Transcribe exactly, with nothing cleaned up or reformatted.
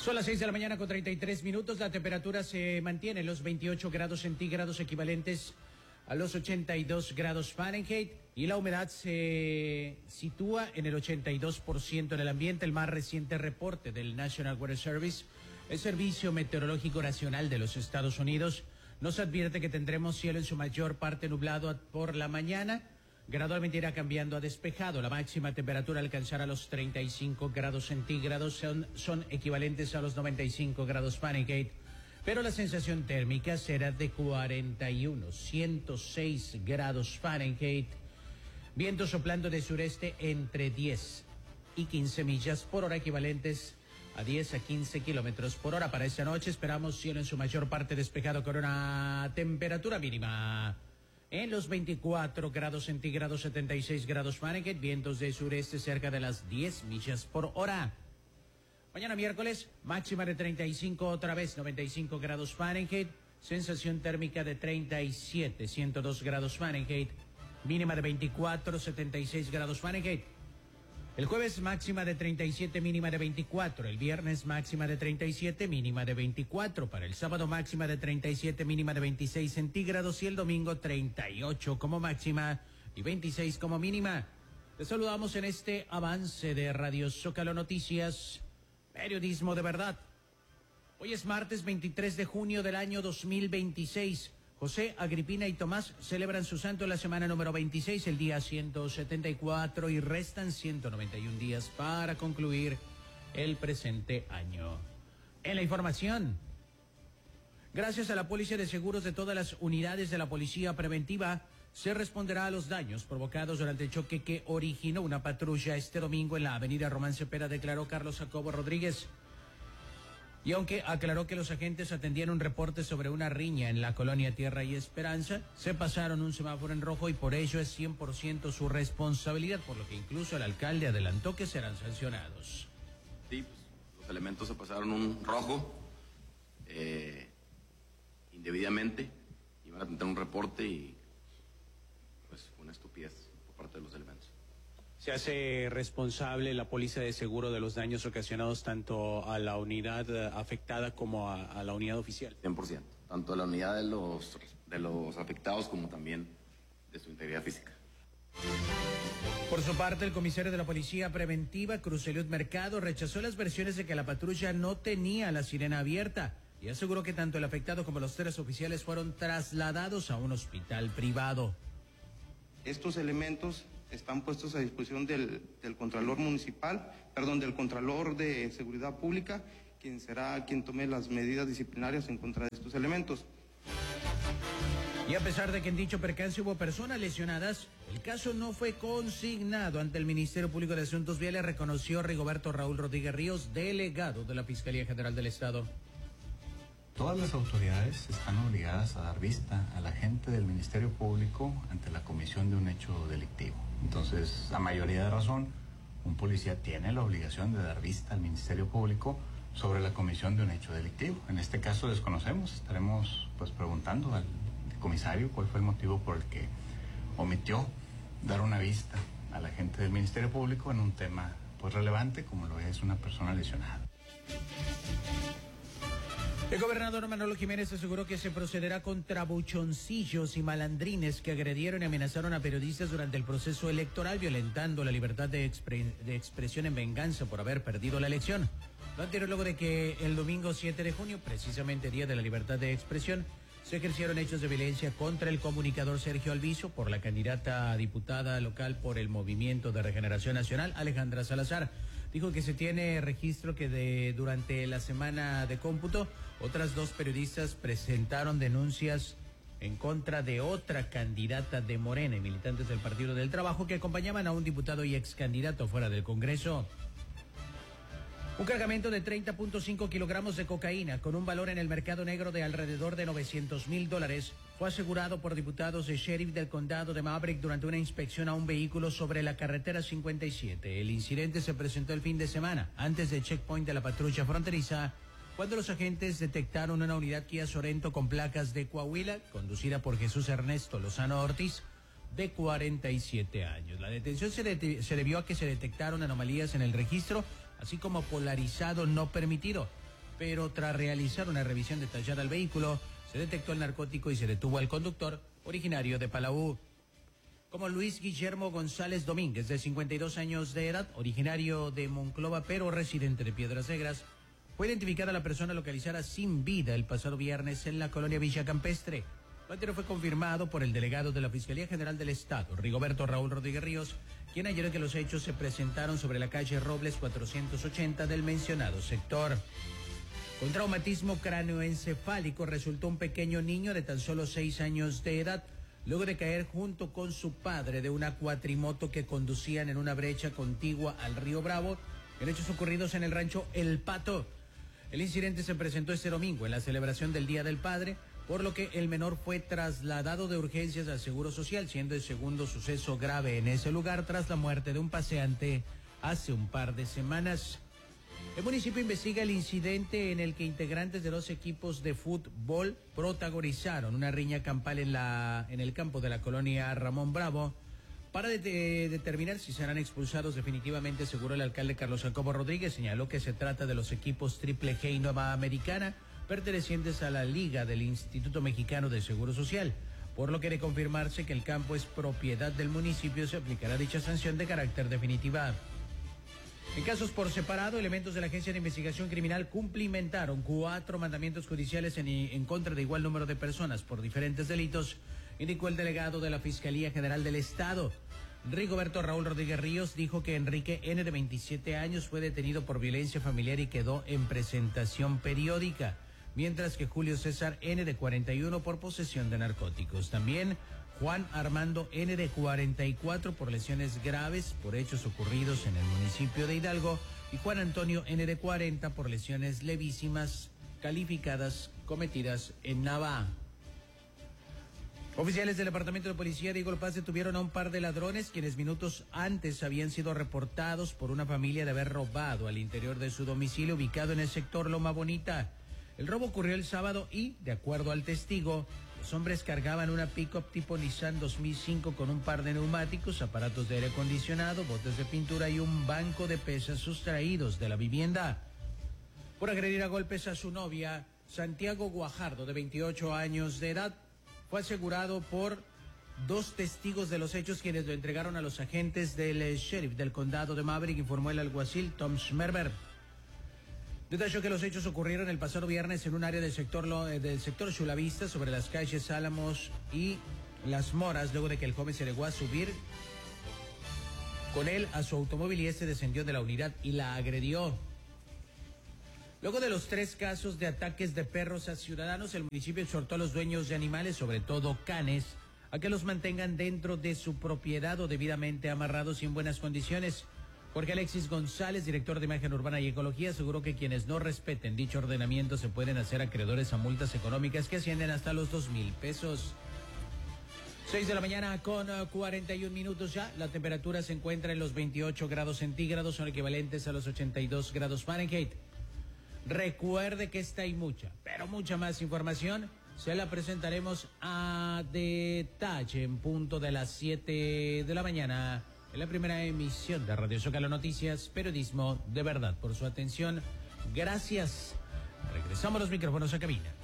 Son las seis de la mañana con treinta y tres minutos. La temperatura se mantiene en los veintiocho grados centígrados equivalentes a los ochenta y dos grados Fahrenheit y la humedad se sitúa en el ochenta y dos por ciento en el ambiente. El más reciente reporte del National Weather Service, el Servicio Meteorológico Nacional de los Estados Unidos, nos advierte que tendremos cielo en su mayor parte nublado por la mañana. Gradualmente irá cambiando a despejado. La máxima temperatura alcanzará los treinta y cinco grados centígrados, son, son equivalentes a los noventa y cinco grados Fahrenheit, pero la sensación térmica será de cuarenta y uno, ciento seis grados Fahrenheit. Viento soplando de sureste entre diez y quince millas por hora, equivalentes a diez a quince kilómetros por hora. Para esta noche esperamos cielo en su mayor parte despejado con una temperatura mínima en los veinticuatro grados centígrados, setenta y seis grados Fahrenheit, vientos de sureste cerca de las diez millas por hora. Mañana miércoles, máxima de treinta y cinco, otra vez noventa y cinco grados Fahrenheit, sensación térmica de treinta y siete, ciento dos grados Fahrenheit, mínima de veinticuatro, setenta y seis grados Fahrenheit. El jueves máxima de treinta y siete, mínima de veinticuatro. El viernes máxima de treinta y siete, mínima de veinticuatro. Para el sábado máxima de treinta y siete, mínima de veintiséis centígrados. Y el domingo treinta y ocho como máxima y veintiséis como mínima. Les saludamos en este avance de Radio Zócalo Noticias, periodismo de verdad. Hoy es martes veintitrés de junio del año dos mil veintiséis. José, Agripina y Tomás celebran su santo en la semana número veintiséis, el día ciento setenta y cuatro, y restan ciento noventa y un días para concluir el presente año. En la información, gracias a la póliza de seguros de todas las unidades de la Policía Preventiva, se responderá a los daños provocados durante el choque que originó una patrulla este domingo en la avenida Román Cepeda, declaró Carlos Jacobo Rodríguez. Y aunque aclaró que los agentes atendían un reporte sobre una riña en la colonia Tierra y Esperanza, se pasaron un semáforo en rojo y por ello es cien por ciento su responsabilidad, por lo que incluso el alcalde adelantó que serán sancionados. Sí, pues, los elementos se pasaron un rojo eh, indebidamente, iban a tener un reporte y pues una estupidez por parte de los elementos. ¿Se hace responsable la póliza de seguro de los daños ocasionados tanto a la unidad afectada como a, a la unidad oficial? cien por ciento, tanto la unidad de los, de los afectados como también de su integridad física. Por su parte, el comisario de la Policía Preventiva, Cruz Eliud Mercado, rechazó las versiones de que la patrulla no tenía la sirena abierta y aseguró que tanto el afectado como los tres oficiales fueron trasladados a un hospital privado. Estos elementos están puestos a disposición del, del Contralor Municipal, perdón, del Contralor de Seguridad Pública, quien será quien tome las medidas disciplinarias en contra de estos elementos. Y a pesar de que en dicho percance hubo personas lesionadas, el caso no fue consignado ante el Ministerio Público de Asuntos Viales, reconoció Rigoberto Raúl Rodríguez Ríos, delegado de la Fiscalía General del Estado. Todas las autoridades están obligadas a dar vista a la gente del Ministerio Público ante la comisión de un hecho delictivo. Entonces, a mayoría de razón, un policía tiene la obligación de dar vista al Ministerio Público sobre la comisión de un hecho delictivo. En este caso desconocemos, estaremos pues preguntando al comisario cuál fue el motivo por el que omitió dar una vista a la gente del Ministerio Público en un tema pues relevante como lo es una persona lesionada. El gobernador Manolo Jiménez aseguró que se procederá contra buchoncillos y malandrines que agredieron y amenazaron a periodistas durante el proceso electoral, violentando la libertad de, expre- de expresión en venganza por haber perdido la elección. Lo anterior luego de que el domingo siete de junio, precisamente Día de la Libertad de Expresión, se ejercieron hechos de violencia contra el comunicador Sergio Alviso por la candidata a diputada local por el Movimiento de Regeneración Nacional, Alejandra Salazar. Dijo que se tiene registro que de durante la semana de cómputo, otras dos periodistas presentaron denuncias en contra de otra candidata de Morena y militantes del Partido del Trabajo que acompañaban a un diputado y ex candidato fuera del Congreso. Un cargamento de treinta punto cinco kilogramos de cocaína con un valor en el mercado negro de alrededor de novecientos mil dólares fue asegurado por diputados de sheriff del condado de Maverick durante una inspección a un vehículo sobre la carretera cincuenta y siete. El incidente se presentó el fin de semana, antes del checkpoint de la patrulla fronteriza, cuando los agentes detectaron una unidad Kia Sorento con placas de Coahuila, conducida por Jesús Ernesto Lozano Ortiz, de cuarenta y siete años. La detención se, de- se debió a que se detectaron anomalías en el registro, así como polarizado no permitido. pero tras realizar una revisión detallada al vehículo, se detectó el narcótico y se detuvo al conductor, originario de Palau. Como Luis Guillermo González Domínguez, de cincuenta y dos años de edad, originario de Monclova, pero residente de Piedras Negras, fue identificada la persona localizada sin vida el pasado viernes en la colonia Villa Campestre. Lo anterior fue confirmado por el delegado de la Fiscalía General del Estado, Rigoberto Raúl Rodríguez Ríos, quien ayer que los hechos se presentaron sobre la calle Robles cuatrocientos ochenta del mencionado sector. Con traumatismo cráneoencefálico resultó un pequeño niño de tan solo seis años de edad, luego de caer junto con su padre de una cuatrimoto que conducían en una brecha contigua al río Bravo, en hechos ocurridos en el rancho El Pato. El incidente se presentó este domingo en la celebración del Día del Padre, por lo que el menor fue trasladado de urgencias al Seguro Social, siendo el segundo suceso grave en ese lugar tras la muerte de un paseante hace un par de semanas. El municipio investiga el incidente en el que integrantes de dos equipos de fútbol protagonizaron una riña campal en, la, en el campo de la colonia Ramón Bravo. Para de, de, determinar si serán expulsados definitivamente, aseguró el alcalde Carlos Jacobo Rodríguez. Señaló que se trata de los equipos Triple G y Nueva Americana, pertenecientes a la Liga del Instituto Mexicano de Seguro Social. Por lo que de confirmarse que el campo es propiedad del municipio, se aplicará dicha sanción de carácter definitiva. En casos por separado, elementos de la Agencia de Investigación Criminal cumplimentaron cuatro mandamientos judiciales en, en contra de igual número de personas por diferentes delitos, indicó el delegado de la Fiscalía General del Estado. Rigoberto Raúl Rodríguez Ríos dijo que Enrique N., de veintisiete años, fue detenido por violencia familiar y quedó en presentación periódica, mientras que Julio César N., de cuarenta y uno, por posesión de narcóticos. También Juan Armando N., de cuarenta y cuatro, por lesiones graves por hechos ocurridos en el municipio de Hidalgo, y Juan Antonio N., de cuarenta, por lesiones levísimas calificadas cometidas en Nava. Oficiales del Departamento de Policía de Eagle Pass detuvieron a un par de ladrones quienes minutos antes habían sido reportados por una familia de haber robado al interior de su domicilio ubicado en el sector Loma Bonita. El robo ocurrió el sábado y, de acuerdo al testigo, los hombres cargaban una pick-up tipo Nissan dos mil cinco con un par de neumáticos, aparatos de aire acondicionado, botes de pintura y un banco de pesas sustraídos de la vivienda. Por agredir a golpes a su novia, Santiago Guajardo, de veintiocho años de edad, fue asegurado por dos testigos de los hechos, quienes lo entregaron a los agentes del eh, sheriff del condado de Maverick, informó el alguacil Tom Schmerber. Detalló que los hechos ocurrieron el pasado viernes en un área del sector, eh, del sector Chulavista, sobre las calles Álamos y Las Moras, luego de que el joven se negó a subir con él a su automóvil y este descendió de la unidad y la agredió. Luego de los tres casos de ataques de perros a ciudadanos, el municipio exhortó a los dueños de animales, sobre todo canes, a que los mantengan dentro de su propiedad o debidamente amarrados y en buenas condiciones. Jorge Alexis González, director de Imagen Urbana y Ecología, aseguró que quienes no respeten dicho ordenamiento se pueden hacer acreedores a multas económicas que ascienden hasta los dos mil pesos. seis de la mañana con uh, cuarenta y un minutos ya. La temperatura se encuentra en los veintiocho grados centígrados, son equivalentes a los ochenta y dos grados Fahrenheit. Recuerde que esta y mucha, pero mucha más información se la presentaremos a detalle en punto de las siete de la mañana en la primera emisión de Radio Zócalo Noticias, periodismo de verdad. Por su atención, gracias. Regresamos los micrófonos a cabina.